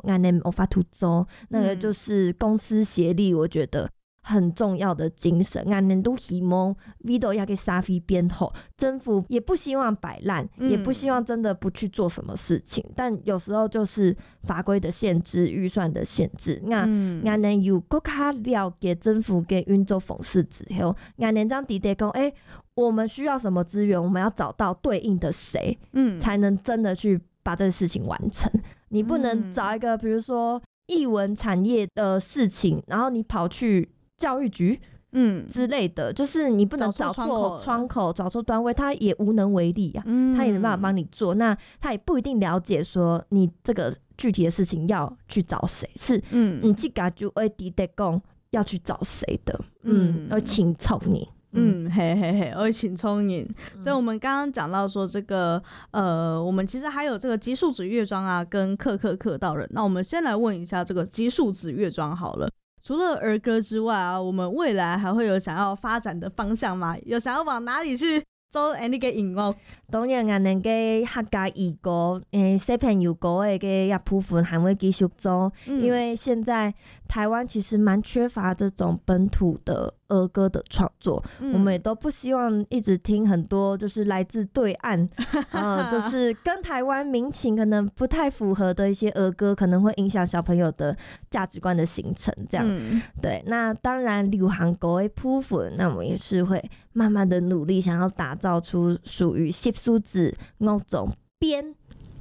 安尼没法度做，那个就是公私协力，我觉得很重要的精神。安尼都希望 Vido 要给沙菲编后，政府也不希望摆烂，也不希望真的不去做什么事情，但有时候就是法规的限制、预算的限制。那安尼有更加了解政府给运作讽刺之后，安尼这样底得讲，我们需要什么资源，我们要找到对应的谁，才能真的去把这个事情完成。你不能找一个比如说艺文产业的事情，然后你跑去教育局之类的，就是你不能找错窗口，找错单位，他也无能为力啊，他也没办法帮你做，那他也不一定了解说你这个具体的事情要去找谁，是你这个就会直接讲要去找谁的，要请从你。 而请聪颖。所以我们刚刚讲到说这个我们其实还有这个奇数子乐庄啊跟客道人。那我们先来问一下这个奇数子乐庄好了，除了儿歌之外啊，我们未来还会有想要发展的方向吗？有想要往哪里去做那个音乐？ 当然啊，能给客家语歌小朋友歌的个部分还会继续做，因为现在台湾其实蛮缺乏这种本土的儿歌的创作，我们也都不希望一直听很多就是来自对岸就是跟台湾民情可能不太符合的一些儿歌，可能会影响小朋友的价值观的形成这样。对，那当然流行歌的部分，那我们也是会慢慢的努力，想要打造出属于习数字那种变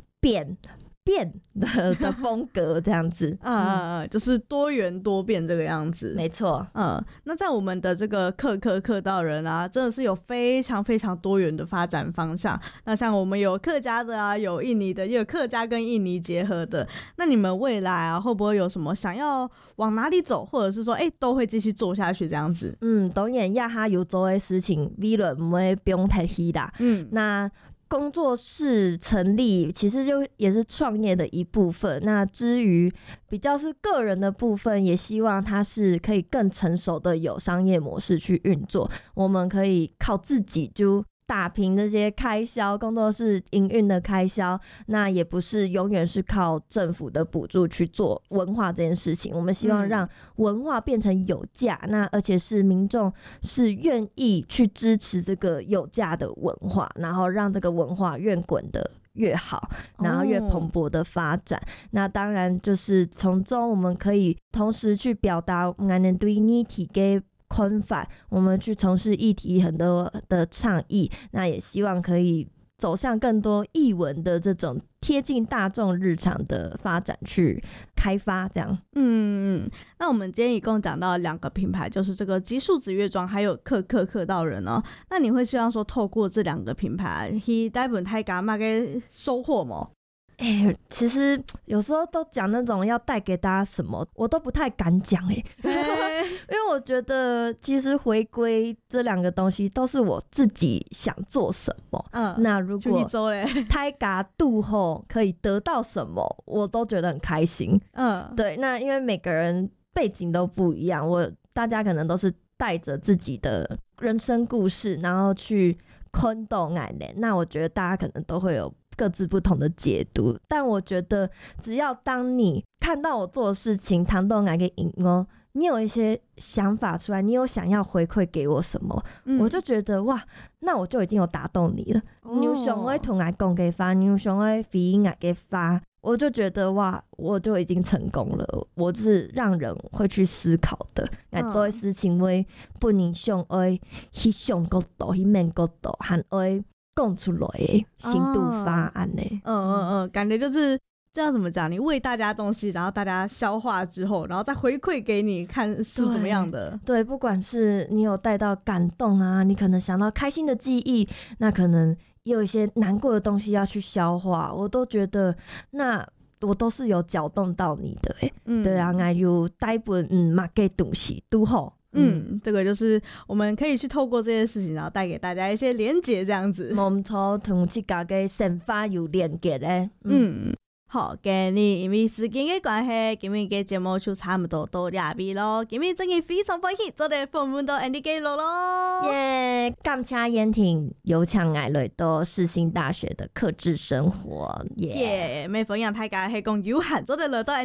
的风格这样子。 就是多元多变这个样子。 没错。 那在我们的这个客道人啊，真的是有非常非常多元的发展方向。那像我们有客家的啊，有印尼的，也有客家跟印尼结合的。那你们未来啊，会不会有什么想要往哪里走，或者是说都会继续做下去这样子？ 当然亚哈有做的事情 Vido 不会不用太稀啦。那工作室成立其实就也是创业的一部分，那至于比较是个人的部分，也希望它是可以更成熟的有商业模式去运作，我们可以靠自己就打平这些开销，工作室营运的开销，那也不是永远是靠政府的补助去做文化这件事情，我们希望让文化变成有价，那而且是民众是愿意去支持这个有价的文化，然后让这个文化越滚的越好，然后越蓬勃的发展。那当然就是从中我们可以同时去表达我们对议题的宽泛，我们去从事议题很多的倡议，那也希望可以走向更多艺文的这种贴近大众日常的发展去开发这样。 那我们今天一共讲到2个品牌，就是这个奇数子乐庄还有客道人哦。那你会希望说透过这2个品牌去带本大家嘛给收获吗？ 其实有时候都讲那种要带给大家什么，我都不太敢讲因为我觉得其实回归这2个东西都是我自己想做什么。那如果大家度后可以得到什么，我都觉得很开心。对，那因为每个人背景都不一样，大家可能都是带着自己的人生故事，然后去看到爱人，那我觉得大家可能都会有各自不同的解读，但我觉得只要当你看到我做的事情谈到哪个赢哦，你有一些想法出来，你有想要回馈给我什么，我就觉得哇，那我就已经有打动你了。你有想要同我讲给发，你有想要回应我给发，我就觉得哇，我就已经成功了。我就是让人会去思考的，来做的事情会不能想爱去想角度，去面角度，还爱讲出来的深度发案的。 感觉就是这样怎么讲？你喂大家东西，然后大家消化之后，然后再回馈给你看是怎么样的。 对，不管是你有带到感动啊，你可能想到开心的记忆，那可能也有一些难过的东西要去消化，我都觉得那我都是有搅动到你的对啊，我有带本嘛给东西都好。 这个就是我们可以去透过这些事情，然后带给大家一些连结这样子。 我们同这家的生活有连结的。 好，今日因为时间的关系，今日嘅节目就差不多到这边咯。今日真係非常歡喜，做哋訪問到 Andy 嘅咯。 感謝燕婷有請我來到世新大學的客製生活。 每逢人大家係講有閒，做哋來到